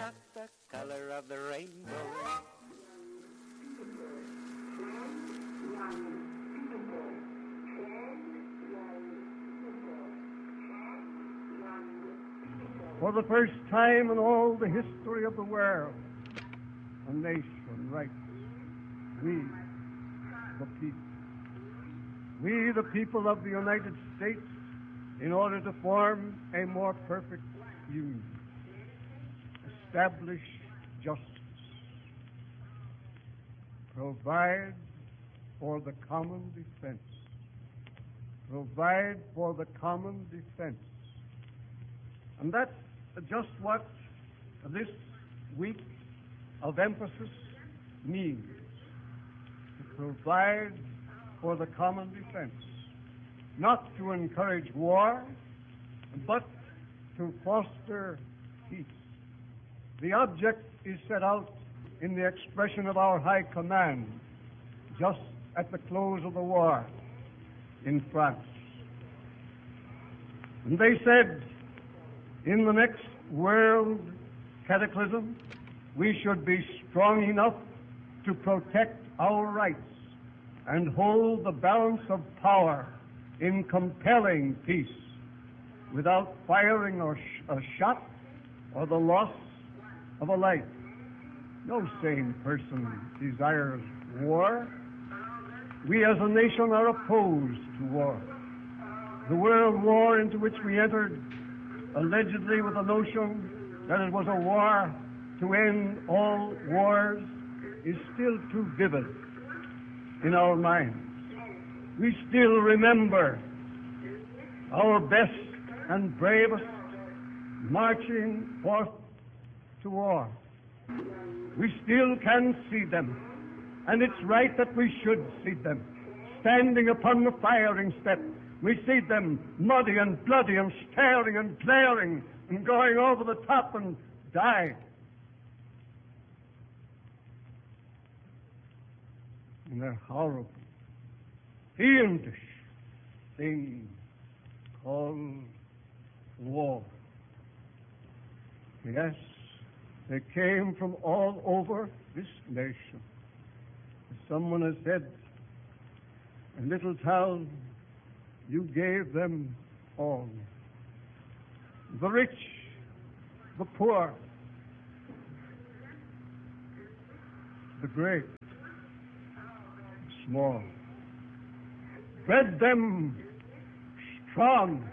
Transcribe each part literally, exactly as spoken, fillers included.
not the color of the rainbow. For the first time in all the history of the world, a nation writes, we, the people. We, the people of the United States, in order to form a more perfect union, establish justice, provide for the common defense, provide for the common defense. And that's just what this week of emphasis means, to provide for the common defense, not to encourage war, but to foster peace. The object is set out in the expression of our High Command just at the close of the war in France. And they said, in the next world cataclysm, we should be strong enough to protect our rights and hold the balance of power in compelling peace without firing a, sh- a shot or the loss of a life. No sane person desires war. We as a nation are opposed to war. The world war into which we entered, allegedly with the notion that it was a war to end all wars, is still too vivid in our minds. We still remember our best and bravest marching forth to war. We still can see them, and it's right that we should see them. Standing upon the firing step, we see them muddy and bloody and staring and glaring and going over the top and die. And they're horrible, fiendish things called war. Yes, they came from all over this nation. As someone has said, a little town, you gave them all. The rich, the poor, the great, the small. Bred them strong,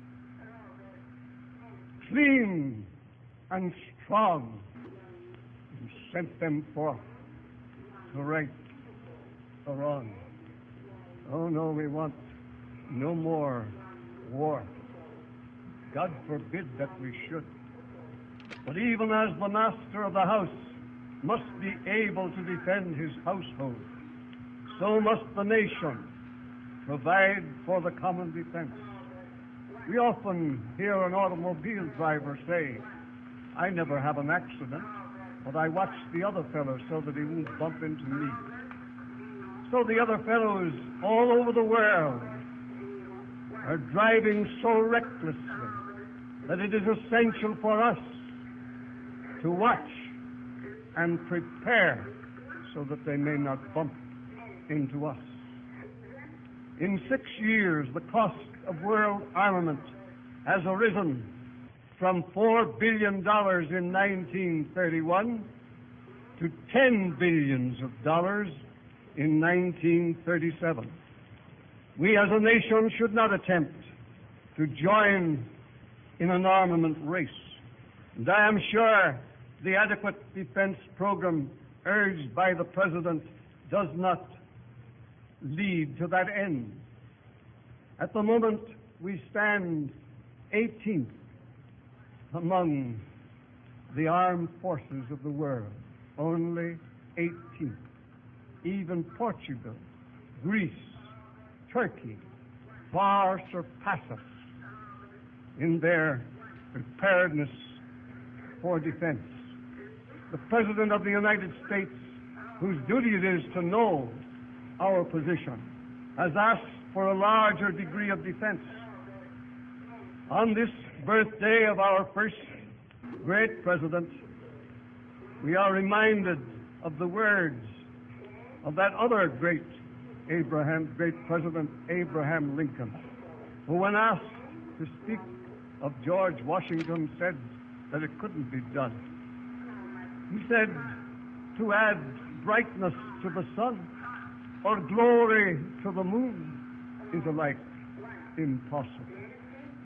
clean and strong, and sent them forth to right or wrong. Oh no, we want no more war. God forbid that we should. But even as the master of the house must be able to defend his household, so must the nation provide for the common defense. We often hear an automobile driver say, I never have an accident, but I watch the other fellow so that he won't bump into me. So the other fellows all over the world are driving so recklessly that it is essential for us to watch and prepare so that they may not bump into us. In six years, the cost of world armament has arisen from four billion dollars in nineteen thirty-one to ten billions of dollars in nineteen thirty-seven. We as a nation should not attempt to join in an armament race. And I am sure the adequate defense program urged by the President does not lead to that end. At the moment, we stand eighteenth among the armed forces of the world, only eighteenth. Even Portugal, Greece, Turkey far surpass us in their preparedness for defense. The President of the United States, whose duty it is to know our position, has asked for a larger degree of defense. On this birthday of our first great President, we are reminded of the words of that other great Abraham, great President Abraham Lincoln, who, when asked to speak of George Washington, said that it couldn't be done. He said, to add brightness to the sun or glory to the moon is alike impossible.